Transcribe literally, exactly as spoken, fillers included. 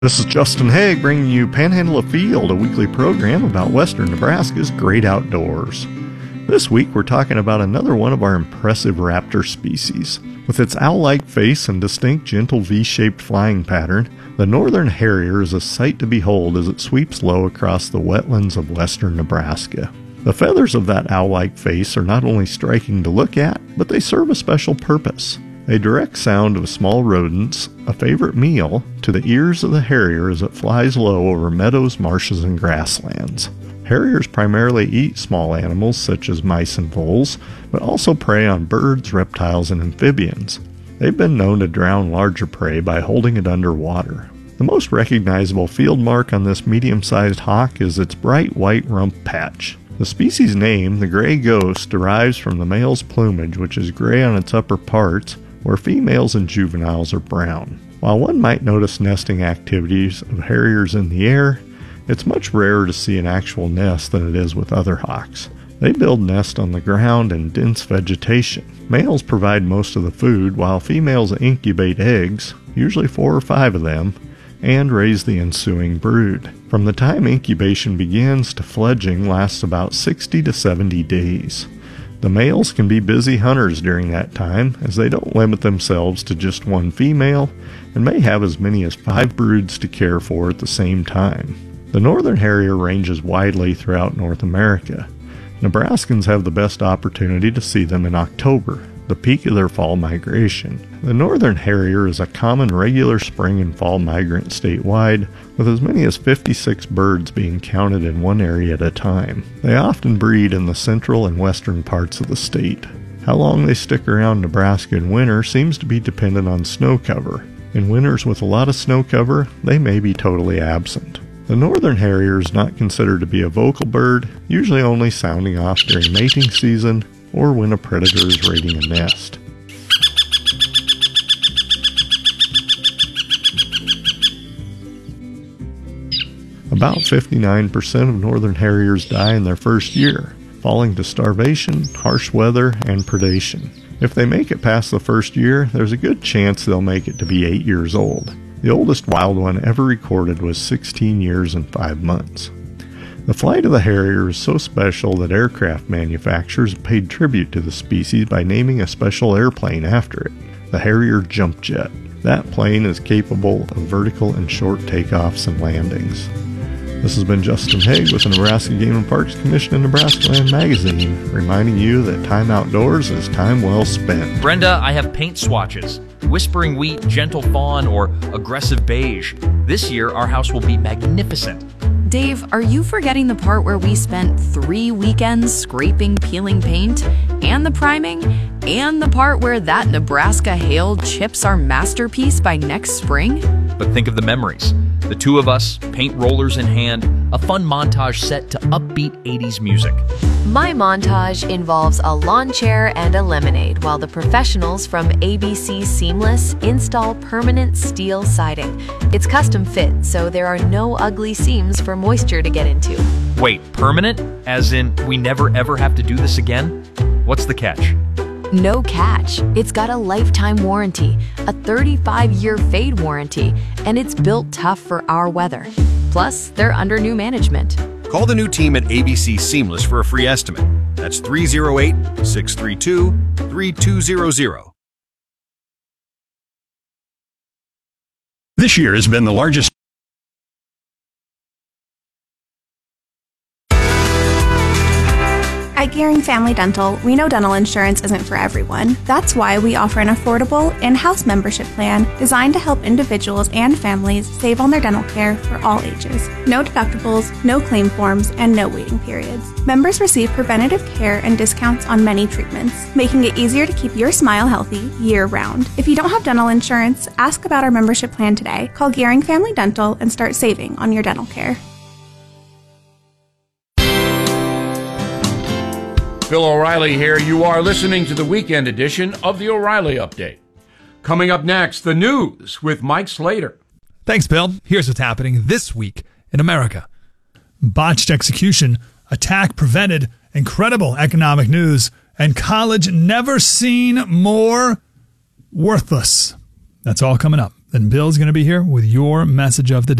This is Justin Haig bringing you Panhandle Afield, a weekly program about western Nebraska's great outdoors. This week we're talking about another one of our impressive raptor species. With its owl-like face and distinct gentle V-shaped flying pattern, the northern harrier is a sight to behold as it sweeps low across the wetlands of western Nebraska. The feathers of that owl-like face are not only striking to look at, but they serve a special purpose. They direct sound of small rodents, a favorite meal, to the ears of the harrier as it flies low over meadows, marshes, and grasslands. Harriers primarily eat small animals such as mice and voles, but also prey on birds, reptiles, and amphibians. They've been known to drown larger prey by holding it underwater. The most recognizable field mark on this medium-sized hawk is its bright white rump patch. The species name, the gray ghost, derives from the male's plumage, which is gray on its upper parts, where females and juveniles are brown. While one might notice nesting activities of harriers in the air, it's much rarer to see an actual nest than it is with other hawks. They build nests on the ground in dense vegetation. Males provide most of the food, while females incubate eggs, usually four or five of them, and raise the ensuing brood. From the time incubation begins to fledging lasts about sixty to seventy days. The males can be busy hunters during that time, as they don't limit themselves to just one female and may have as many as five broods to care for at the same time. The northern harrier ranges widely throughout North America. Nebraskans have the best opportunity to see them in October, the peak of their fall migration. The northern harrier is a common regular spring and fall migrant statewide, with as many as fifty-six birds being counted in one area at a time. They often breed in the central and western parts of the state. How long they stick around Nebraska in winter seems to be dependent on snow cover. In winters with a lot of snow cover, they may be totally absent. The northern harrier is not considered to be a vocal bird, usually only sounding off during mating season or when a predator is raiding a nest. About fifty-nine percent of northern harriers die in their first year, falling to starvation, harsh weather, and predation. If they make it past the first year, there's a good chance they'll make it to be eight years old. The oldest wild one ever recorded was sixteen years and five months. The flight of the harrier is so special that aircraft manufacturers paid tribute to the species by naming a special airplane after it, the Harrier Jump Jet. That plane is capable of vertical and short takeoffs and landings. This has been Justin Haig with the Nebraska Game and Parks Commission and Nebraska Land Magazine, reminding you that time outdoors is time well spent. Brenda, I have paint swatches. Whispering Wheat, Gentle Fawn, or Aggressive Beige. This year, our house will be magnificent. Dave, are you forgetting the part where we spent three weekends scraping, peeling paint, and the priming, and the part where that Nebraska hail chips our masterpiece by next spring? But think of the memories. The two of us, paint rollers in hand, a fun montage set to upbeat eighties music. My montage involves a lawn chair and a lemonade, while the professionals from A B C Seamless install permanent steel siding. It's custom fit, so there are no ugly seams for moisture to get into. Wait, permanent? As in, we never ever have to do this again? What's the catch? No catch. It's got a lifetime warranty, a thirty-five year fade warranty, and it's built tough for our weather. Plus, they're under new management. Call the new team at A B C Seamless for a free estimate. That's three oh eight, six three two, three two zero zero. This year has been the largest. At Gearing Family Dental, we know dental insurance isn't for everyone. That's why we offer an affordable in-house membership plan designed to help individuals and families save on their dental care for all ages. No deductibles, no claim forms, and no waiting periods. Members receive preventative care and discounts on many treatments, making it easier to keep your smile healthy year-round. If you don't have dental insurance, ask about our membership plan today. Call Gearing Family Dental and start saving on your dental care. Bill O'Reilly here. You are listening to the weekend edition of the O'Reilly Update. Coming up next, the news with Mike Slater. Thanks, Bill. Here's what's happening this week in America. Botched execution, attack prevented, incredible economic news, and college never seen more worthless. That's all coming up then Bill's going to be here with your message of the day.